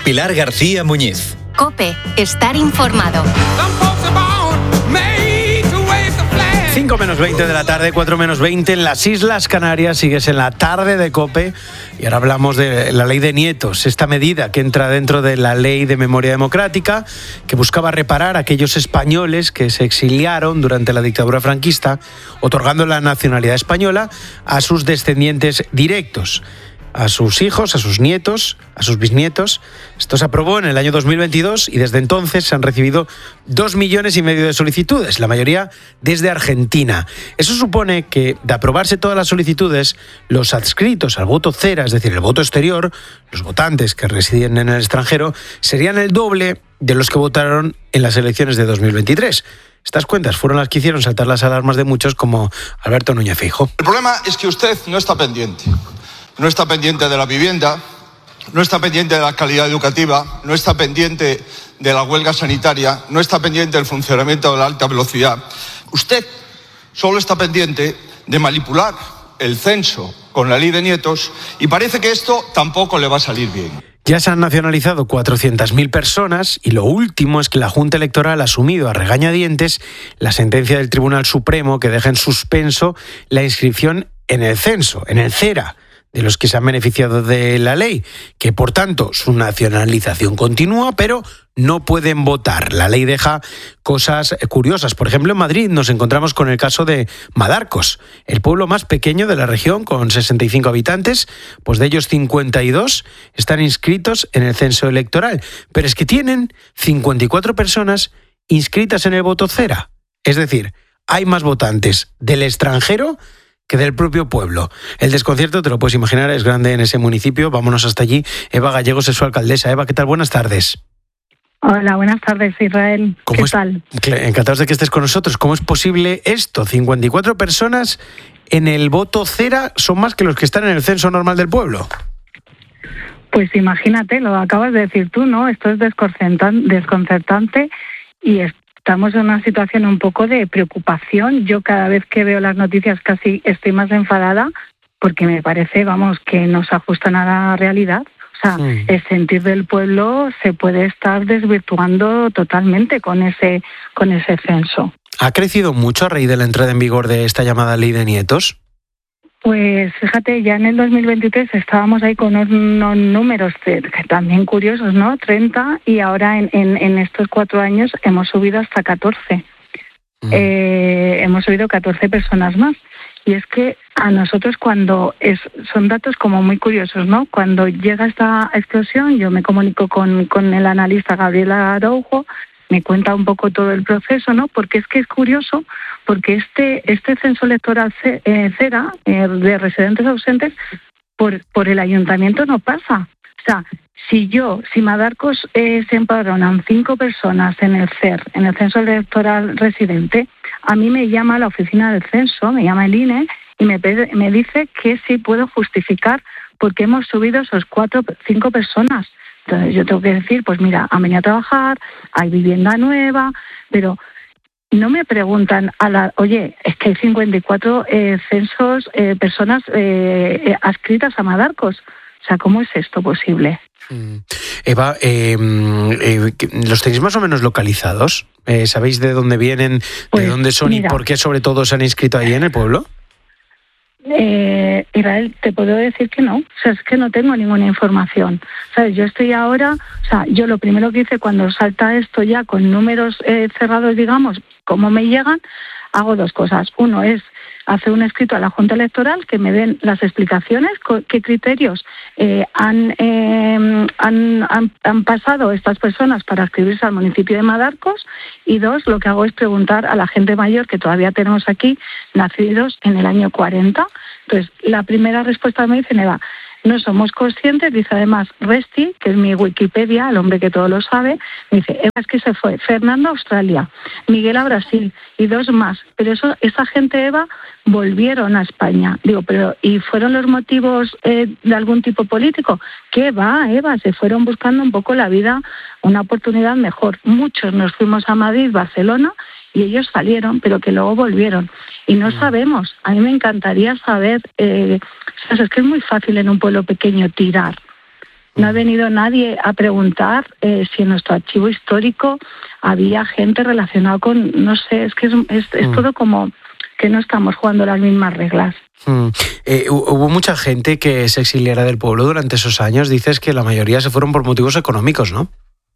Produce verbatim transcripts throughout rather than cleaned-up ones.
Pilar García Muñiz. COPE, estar informado. cinco menos veinte de la tarde, cuatro menos veinte en las Islas Canarias. Sigues en la tarde de COPE y ahora hablamos de la ley de nietos, esta medida que entra dentro de la ley de memoria democrática que buscaba reparar a aquellos españoles que se exiliaron durante la dictadura franquista, otorgando la nacionalidad española a sus descendientes directos, a sus hijos, a sus nietos, a sus bisnietos. Esto se aprobó en el año dos mil veintidós y desde entonces se han recibido dos millones y medio de solicitudes, la mayoría desde Argentina. Eso supone que, de aprobarse todas las solicitudes, los adscritos al voto cera, es decir, el voto exterior, los votantes que residen en el extranjero, serían el doble de los que votaron en las elecciones de dos mil veintitrés. Estas cuentas fueron las que hicieron saltar las alarmas de muchos, como Alberto Núñez Feijóo. El problema es que usted no está pendiente. No está pendiente de la vivienda, no está pendiente de la calidad educativa, no está pendiente de la huelga sanitaria, no está pendiente del funcionamiento de la alta velocidad. Usted solo está pendiente de manipular el censo con la ley de nietos y parece que esto tampoco le va a salir bien. Ya se han nacionalizado cuatrocientas mil personas y lo último es que la Junta Electoral ha asumido a regañadientes la sentencia del Tribunal Supremo que deja en suspenso la inscripción en el censo, en el cera, de los que se han beneficiado de la ley, que por tanto su nacionalización continúa, pero no pueden votar. La ley deja cosas curiosas. Por ejemplo, en Madrid nos encontramos con el caso de Madarcos, el pueblo más pequeño de la región, con sesenta y cinco habitantes, pues de ellos cincuenta y dos están inscritos en el censo electoral, pero es que tienen cincuenta y cuatro personas inscritas en el voto cera. Es decir, hay más votantes del extranjero que del propio pueblo. El desconcierto, te lo puedes imaginar, es grande en ese municipio. Vámonos hasta allí. Eva Gallegos es su alcaldesa. Eva, ¿qué tal? Buenas tardes. Hola, buenas tardes, Israel. ¿Qué es, tal? Encantados de que estés con nosotros. ¿Cómo es posible esto? cincuenta y cuatro personas en el voto cera son más que los que están en el censo normal del pueblo. Pues imagínate, lo acabas de decir tú, ¿no? Esto es desconcertante y es Estamos en una situación un poco de preocupación. Yo cada vez que veo las noticias casi estoy más enfadada porque me parece, vamos, que no se ajustan a la realidad. O sea, sí. El sentir del pueblo se puede estar desvirtuando totalmente con ese, con ese censo. ¿Ha crecido mucho a raíz de la entrada en vigor de esta llamada ley de nietos? Pues fíjate, ya en el dos mil veintitrés estábamos ahí con unos números que también curiosos, ¿no? treinta, y ahora en, en, en estos cuatro años hemos subido hasta catorce. Mm. Eh, hemos subido catorce personas más. Y es que a nosotros cuando es, son datos como muy curiosos, ¿no? Cuando llega esta explosión, yo me comunico con, con el analista Gabriel Araujo, me cuenta un poco todo el proceso, ¿no? Porque es que es curioso, porque este este censo electoral cera eh, de residentes ausentes por por el ayuntamiento no pasa. O sea, si yo, si Madarcos eh, se empadronan cinco personas en el C E R, en el censo electoral residente, a mí me llama la oficina del censo, me llama el I N E y me pide, me dice que sí puedo justificar porque hemos subido esos cuatro, cinco personas. Entonces yo tengo que decir, pues mira, han venido a trabajar, hay vivienda nueva, pero no me preguntan, a la, oye, es que hay cincuenta y cuatro eh, censos, eh, personas eh, eh, adscritas a Madarcos. O sea, ¿cómo es esto posible? Mm. Eva, eh, eh, ¿los tenéis más o menos localizados? Eh, ¿Sabéis de dónde vienen, pues, de dónde son mira, y por qué sobre todo se han inscrito ahí en el pueblo? Eh, Israel, te puedo decir que no, o sea, es que no tengo ninguna información. ¿Sabes? Yo estoy ahora, o sea, yo lo primero que hice cuando salta esto ya con números eh, cerrados, digamos, cómo me llegan, hago dos cosas. Uno es hacer un escrito a la Junta Electoral que me den las explicaciones, qué criterios eh, han, eh, han, han, han pasado estas personas para inscribirse al municipio de Madarcos, y dos, lo que hago es preguntar a la gente mayor que todavía tenemos aquí, nacidos en el año cuarenta. Entonces, la primera respuesta me dice, Eva, no somos conscientes, dice además Resti, que es mi Wikipedia, el hombre que todo lo sabe, me dice, Eva, es que se fue Fernando a Australia, Miguel a Brasil y dos más, pero eso, esa gente, Eva, volvieron a España. Digo, pero ¿y fueron los motivos eh, de algún tipo político? ¿Qué va, Eva? Se fueron buscando un poco la vida, una oportunidad mejor. Muchos nos fuimos a Madrid, Barcelona, y ellos salieron, pero que luego volvieron. Y no sabemos, a mí me encantaría saber, eh, es que es muy fácil en un pueblo pequeño tirar, No ha venido nadie a preguntar eh, si en nuestro archivo histórico había gente relacionada con, no sé, es que es, es, es mm. todo como que no estamos jugando las mismas reglas. Mm. Eh, hubo mucha gente que se exiliara del pueblo durante esos años. Dices que la mayoría se fueron por motivos económicos, ¿no?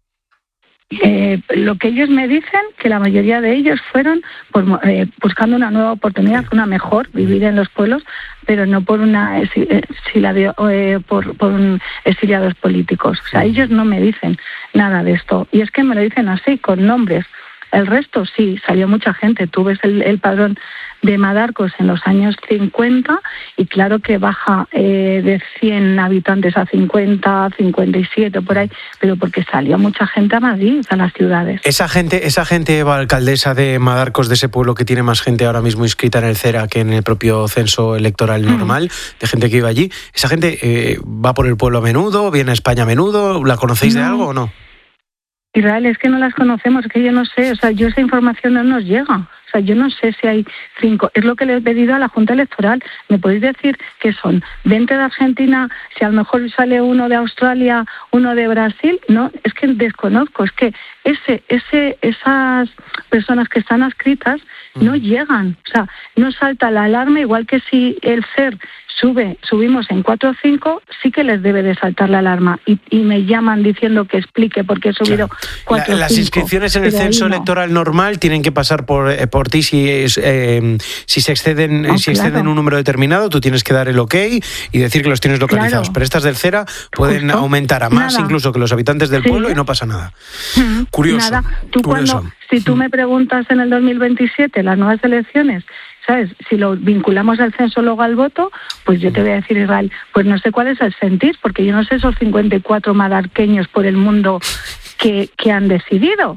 Eh, lo que ellos me dicen, que la mayoría de ellos fueron por, eh, buscando una nueva oportunidad, una mejor, vivir en los pueblos, pero no por una exiliado, eh, por, por un exiliados políticos. O sea, ellos no me dicen nada de esto. Y es que me lo dicen así, con nombres. El resto sí, salió mucha gente. Tú ves el, el padrón de Madarcos en los años cincuenta y claro que baja eh, de cien habitantes a cincuenta, cincuenta y siete por ahí, pero porque salió mucha gente a Madrid, a las ciudades. Esa gente, esa gente, Eva, alcaldesa de Madarcos, de ese pueblo que tiene más gente ahora mismo inscrita en el CERA que en el propio censo electoral normal, mm. de gente que iba allí, ¿esa gente eh, va por el pueblo a menudo, viene a España a menudo? ¿La conocéis no. de algo o no? Israel, es que no las conocemos, es que yo no sé, o sea, yo esa información no nos llega. O sea, yo no sé si hay cinco, es lo que le he pedido a la Junta Electoral. ¿Me podéis decir que son veinte de Argentina, si a lo mejor sale uno de Australia, uno de Brasil? No, es que desconozco, es que ese, ese, esas personas que están adscritas no llegan, o sea, no salta la alarma, igual que si el C E R sube, subimos en cuatro o cinco, sí que les debe de saltar la alarma y, y me llaman diciendo que explique por qué he subido cuatro o cinco. Las inscripciones en el censo no. electoral normal tienen que pasar por, por ti si, eh, si se exceden, oh, si exceden claro. un número determinado, tú tienes que dar el ok y decir que los tienes localizados, claro. pero estas del CERA pueden Justo. aumentar a más nada. incluso que los habitantes del sí. pueblo y no pasa nada. Mm, curioso, nada. Tú curioso. Cuando, si tú me preguntas en el dos mil veintisiete, las nuevas elecciones, ¿sabes? Si lo vinculamos al censo luego al voto, pues yo te voy a decir, Israel, pues no sé cuál es el sentir, porque yo no sé esos cincuenta y cuatro madarqueños por el mundo que, que han decidido.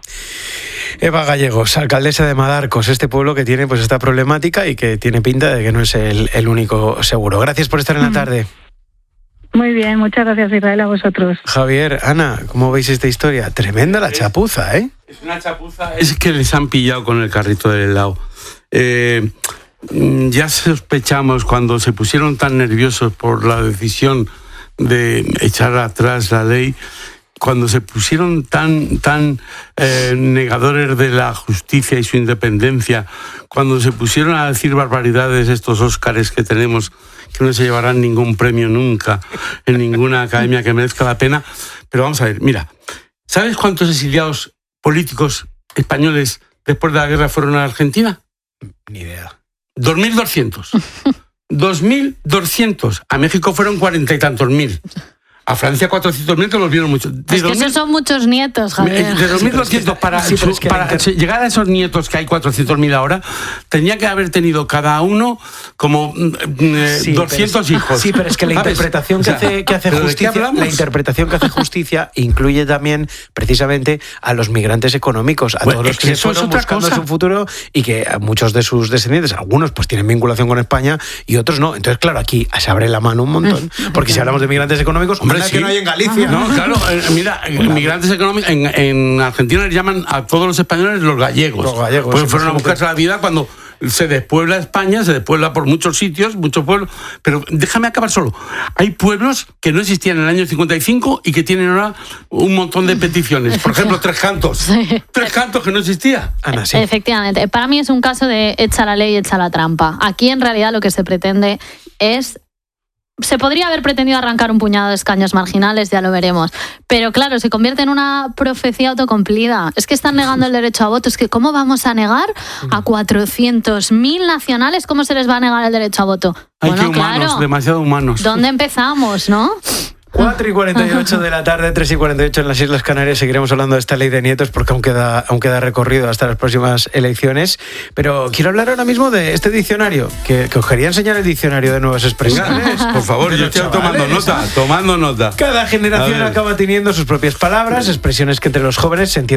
Eva Gallegos, alcaldesa de Madarcos, este pueblo que tiene pues esta problemática y que tiene pinta de que no es el, el único seguro. Gracias por estar en la tarde. Muy bien, muchas gracias, Israel, a vosotros. Javier, Ana, ¿cómo veis esta historia? Tremenda la chapuza, ¿eh? Es una chapuza, es que les han pillado con el carrito del helado. Eh, ya sospechamos cuando se pusieron tan nerviosos por la decisión de echar atrás la ley, cuando se pusieron tan, tan eh, negadores de la justicia y su independencia, cuando se pusieron a decir barbaridades estos Óscares que tenemos, que no se llevarán ningún premio nunca en ninguna academia que merezca la pena. Pero vamos a ver, mira, ¿sabes cuántos exiliados políticos españoles después de la guerra fueron a Argentina? Ni idea. dos mil doscientos. dos mil doscientos. A México fueron cuarenta y tantos mil. A Francia cuatrocientos mil, que los vieron mucho. De es que esos son muchos nietos, Javier. De dos mil doscientos para, sí, su, para inter... llegar a esos nietos que hay cuatrocientos mil ahora, tenía que haber tenido cada uno como eh, sí, doscientos pero, hijos. Sí, pero es que la interpretación que hace, que hace justicia, la interpretación que hace justicia incluye también precisamente a los migrantes económicos, a bueno, todos los que, que se fueron buscando cosa. su futuro y que muchos de sus descendientes, algunos pues tienen vinculación con España y otros no. Entonces, claro, aquí se abre la mano un montón, porque si hablamos de migrantes económicos, Hombre, sí. que no hay en Galicia. No, claro, eh, mira, migrantes económicos, en, en Argentina les llaman a todos los españoles los gallegos. Los gallegos. Pues fueron a buscarse la vida cuando se despuebla España, se despuebla por muchos sitios, muchos pueblos. Pero déjame acabar solo. Hay pueblos que no existían en el año cincuenta y cinco y que tienen ahora un montón de peticiones. Por ejemplo, Tres Cantos. Sí. Tres Cantos que no existía. Ana, sí. Efectivamente. Para mí es un caso de echa la ley, echa la trampa. Aquí en realidad lo que se pretende es... Se podría haber pretendido arrancar un puñado de escaños marginales, ya lo veremos. Pero claro, se convierte en una profecía autocumplida. Es que están negando el derecho a voto. Es que ¿cómo vamos a negar a cuatrocientos mil nacionales? ¿Cómo se les va a negar el derecho a voto? Hay bueno, que humanos, claro, demasiado humanos. ¿Dónde empezamos, no? cuatro y cuarenta y ocho de la tarde, tres y cuarenta y ocho en las Islas Canarias. Seguiremos hablando de esta ley de nietos porque aún queda, aún queda recorrido hasta las próximas elecciones. Pero quiero hablar ahora mismo de este diccionario, que, que os quería enseñar el diccionario de nuevas expresiones. Por favor, yo estoy tomando nota, tomando nota. Cada generación acaba teniendo sus propias palabras, expresiones que entre los jóvenes se entienden perfectamente.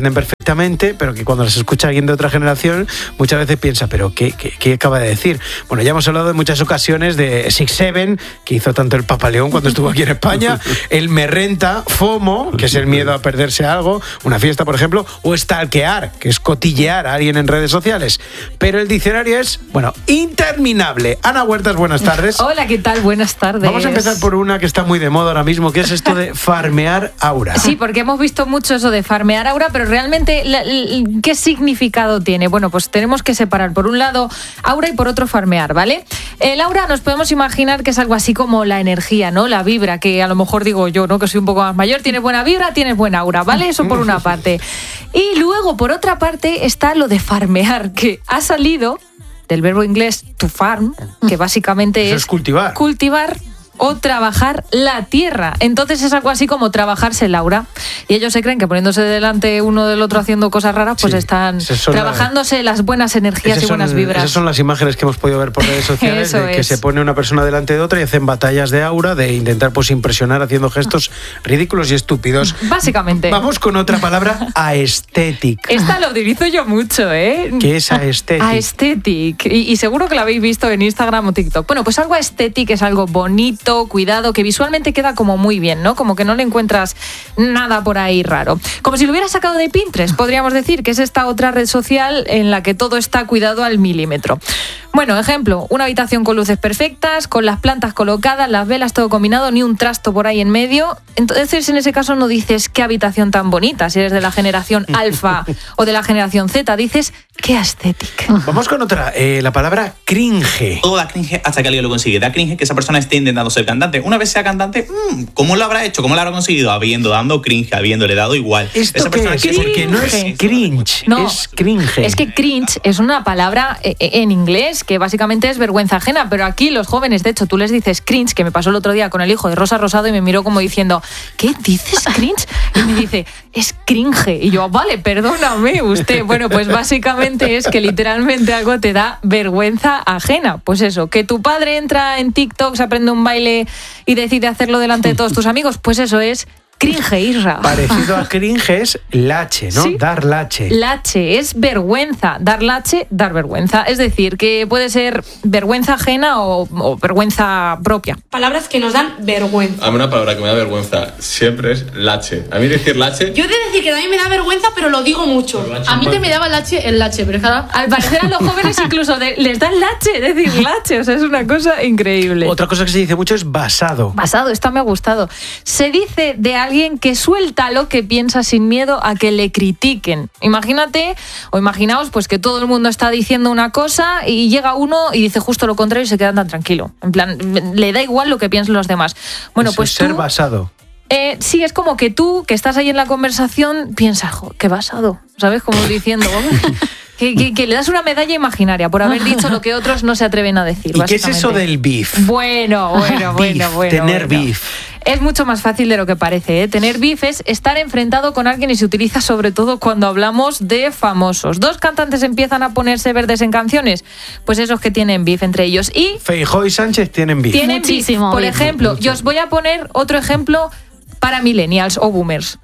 perfectamente, pero que cuando las escucha alguien de otra generación, muchas veces piensa, ¿pero qué, qué, qué acaba de decir? Bueno, ya hemos hablado en muchas ocasiones de Six Seven, que hizo tanto el Papa León cuando estuvo aquí en España, el me renta, FOMO, que es el miedo a perderse algo, una fiesta, por ejemplo, o stalkear, que es cotillear a alguien en redes sociales. Pero el diccionario es, bueno, interminable. Ana Huertas, buenas tardes. Hola, ¿qué tal? Buenas tardes. Vamos a empezar por una que está muy de moda ahora mismo, que es esto de farmear aura. Sí, porque hemos visto mucho eso de farmear aura, pero realmente, la, la, ¿qué significado tiene? Bueno, pues tenemos que separar por un lado aura y por otro farmear, ¿vale? El aura nos podemos imaginar que es algo así como la energía, ¿no? La vibra, que a lo mejor digo yo, ¿no? Que soy un poco más mayor, tienes buena vibra, tienes buena aura, ¿vale? Eso por una parte. Y luego, por otra parte, está lo de farmear, que ha salido del verbo inglés to farm, que básicamente Eso es, es cultivar. cultivar o trabajar la tierra. Entonces es algo así como trabajarse el aura. Y ellos se creen que poniéndose delante uno del otro haciendo cosas raras, pues sí, están trabajándose la, las buenas energías y buenas son, vibras. Esas son las imágenes que hemos podido ver por redes sociales, de que es. se pone una persona delante de otra y hacen batallas de aura, de intentar pues impresionar haciendo gestos ridículos y estúpidos. Básicamente. Vamos con otra palabra, aesthetic. Esta la utilizo yo mucho, ¿eh? ¿Qué es aesthetic? Aesthetic. Y, y seguro que la habéis visto en Instagram o TikTok. Bueno, pues algo aesthetic es algo bonito, cuidado, que visualmente queda como muy bien, ¿no? Como que no le encuentras nada por ahí raro. Como si lo hubiera sacado de Pinterest, podríamos decir, que es esta otra red social en la que todo está cuidado al milímetro. Bueno, ejemplo, una habitación con luces perfectas, con las plantas colocadas, las velas todo combinado, ni un trasto por ahí en medio. Entonces, en ese caso no dices qué habitación tan bonita, si eres de la generación alfa o de la generación Z, dices qué aesthetic. Vamos con otra, eh, la palabra cringe. Todo da cringe hasta que alguien lo consigue. Da cringe que esa persona esté intentando ser cantante. Una vez sea cantante, mmm, ¿cómo lo habrá hecho? ¿Cómo lo habrá conseguido? Habiendo, dando cringe, habiéndole dado igual. ¿Esto esa qué persona es? que Porque no es cringe, no, es cringe. Es que cringe es una palabra en inglés que básicamente es vergüenza ajena, pero aquí los jóvenes, de hecho, tú les dices cringe, que me pasó el otro día con el hijo de Rosa Rosado y me miró como diciendo, ¿qué dices cringe? Y me dice, es cringe. Y yo, vale, perdóname usted. Bueno, pues básicamente es que literalmente algo te da vergüenza ajena. Pues eso, que tu padre entra en TikTok, se aprende un baile y decide hacerlo delante de todos tus amigos, pues eso es cringe, Isra. Parecido a cringe es lache, ¿no? ¿Sí? Dar lache. Lache es vergüenza. Dar lache, dar vergüenza. Es decir, que puede ser vergüenza ajena o, o vergüenza propia. Palabras que nos dan vergüenza. A mí una palabra que me da vergüenza siempre es lache. A mí decir lache... Yo he de decir que a mí me da vergüenza, pero lo digo mucho. A mí que me daba lache el lache, pero claro, al parecer a los jóvenes incluso de, les dan lache, decir lache. O sea, es una cosa increíble. Otra cosa que se dice mucho es basado. Basado, esta me ha gustado. Se dice de alguien que suelta lo que piensa sin miedo a que le critiquen. Imagínate, o imaginaos, pues que todo el mundo está diciendo una cosa y llega uno y dice justo lo contrario y se queda tan tranquilo. En plan, le da igual lo que piensen los demás. Bueno, Eso pues es ser tú, basado. Eh, sí, es como que tú, que estás ahí en la conversación, piensas, jo, qué basado, ¿sabes? Como diciendo... Que, que, que le das una medalla imaginaria por haber dicho lo que otros no se atreven a decir. ¿Y qué es eso del beef? Bueno, bueno, bueno, beef, bueno. Tener bueno. beef. Es mucho más fácil de lo que parece, ¿eh? Tener beef es estar enfrentado con alguien y se utiliza sobre todo cuando hablamos de famosos. Dos cantantes empiezan a ponerse verdes en canciones, pues esos que tienen beef entre ellos. Y Feijóo y Sánchez tienen beef. Tienen Muchísimo beef. Por beef. ejemplo, Mucho. yo os voy a poner otro ejemplo para millennials o boomers.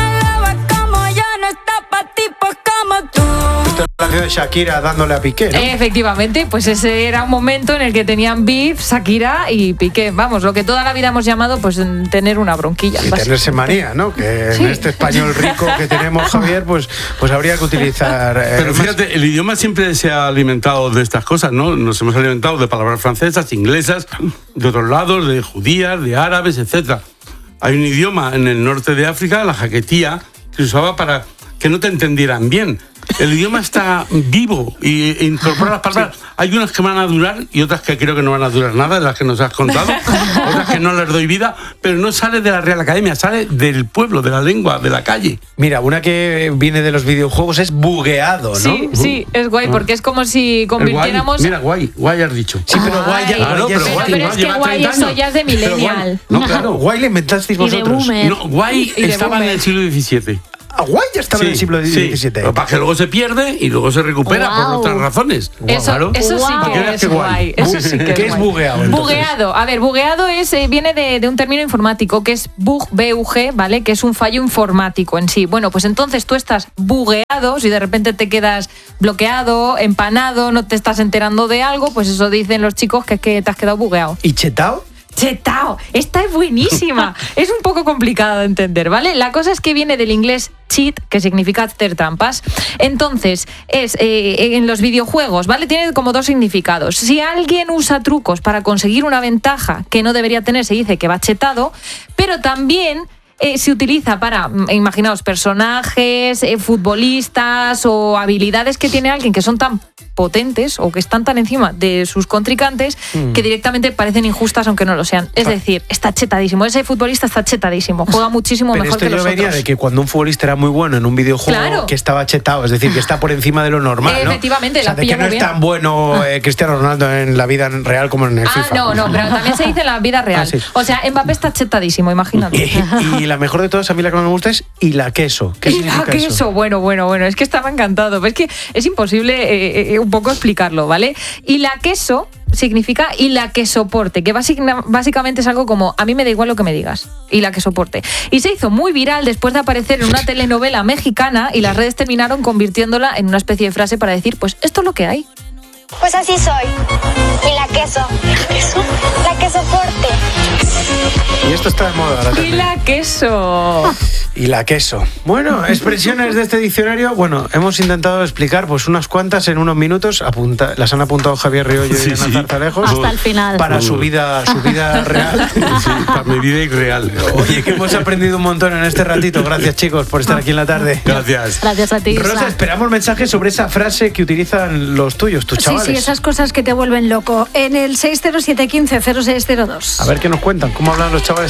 La canción de Shakira dándole a Piqué, ¿no? Efectivamente, pues ese era un momento en el que tenían beef Shakira y Piqué. Vamos, lo que toda la vida hemos llamado pues tener una bronquilla. Y tenerse manía, ¿no? Que Sí. en este español rico que tenemos, Javier, pues, pues habría que utilizar... Eh, Pero más- fíjate, el idioma siempre se ha alimentado de estas cosas, ¿no? Nos hemos alimentado de palabras francesas, inglesas, de otros lados, de judías, de árabes, etcétera. Hay un idioma en el norte de África, la jaquetía, que se usaba para que no te entendieran bien. El idioma está vivo y incorpora las palabras. Hay unas que van a durar y otras que creo que no van a durar nada, de las que nos has contado. Otras que no les doy vida, pero no sale de la Real Academia, sale del pueblo, de la lengua, de la calle. Mira, una que viene de los videojuegos es bugueado, ¿no? Sí, sí, es guay, porque es como si El guay, convirtiéramos... mira, guay, guay has dicho. Sí, pero guay ya, Ay, guay claro, ya pero es- Pero, guay, pero guay es que lleva guay, treinta eso años. ya es de Pero guay- millennial. no, claro, guay le inventasteis Y de vosotros. boomer. No, guay Y de estaba en boomer. el siglo diecisiete. Hawái ya estaba Sí, en el siglo sí. diecisiete. Lo que pasa es que luego se pierde y luego se recupera Guau. por otras razones. Eso, Claro. eso sí Guau. que Qué es guay. guay. Eso sí que ¿Qué es es guay. bugueado, entonces? Bugueado. A ver, bugueado es, eh, viene de, de un término informático que es bug, B U G, ¿vale? Que es un fallo informático en sí. Bueno, pues entonces tú estás bugueado, si de repente te quedas bloqueado, empanado, no te estás enterando de algo, pues eso dicen los chicos que es que te has quedado bugueado. ¿Y chetao? Chetao, esta es buenísima. Es un poco complicada de entender, ¿vale? La cosa es que viene del inglés cheat, que significa hacer trampas. Entonces, es eh, en los videojuegos, ¿vale? Tiene como dos significados. Si alguien usa trucos para conseguir una ventaja que no debería tener, se dice que va chetado, pero también eh, se utiliza para, imaginaos, personajes, eh, futbolistas o habilidades que tiene alguien que son tan potentes o que están tan encima de sus contrincantes mm. que directamente parecen injustas aunque no lo sean. Es decir, está chetadísimo. Ese futbolista está chetadísimo. Juega muchísimo Pero mejor esto que yo los venía otros. de que cuando un futbolista era muy bueno en un videojuego, Claro. que estaba chetado, es decir, que está por encima de lo normal, ¿no? Efectivamente, o sea, la de pilla que no muy es bien. tan bueno eh, Cristiano Ronaldo en la vida real como en el Ah, FIFA. no, no, pero también se dice en la vida real. Ah, sí. O sea, Mbappé está chetadísimo, imagínate. Y, y la mejor de todas, a mí la que más me gusta es y la queso. ¿Qué Y significa la queso, eso? bueno, bueno, bueno, es que estaba encantado. Pero es que es imposible eh, eh, un poco explicarlo, ¿vale? Y la queso significa y la que soporte, que básica- básicamente es algo como a mí me da igual lo que me digas, y la que soporte. Y se hizo muy viral después de aparecer en una telenovela mexicana y las redes terminaron convirtiéndola en una especie de frase para decir, pues esto es lo que hay. Pues así soy. Y la queso. ¿La queso? La que soporte. Y esto está de moda ahora Y también. la queso. Y la queso. Bueno, expresiones de este diccionario. Bueno, hemos intentado explicar pues unas cuantas en unos minutos. Apunta, las han apuntado Javier Riollo y Sí, Ana sí. Zarzalejos. Hasta el final. Para su vida, su vida real. Sí, para mi vida irreal. Oye, que hemos aprendido un montón en este ratito. Gracias, chicos, por estar aquí en la tarde. Gracias. Gracias a ti, Isla. Rosa, esperamos mensajes sobre esa frase que utilizan los tuyos, tus Sí, chavales. sí, esas cosas que te vuelven loco. En el seis cero siete uno cinco cero seis cero dos. A ver qué nos cuentan, cómo hablan los chavales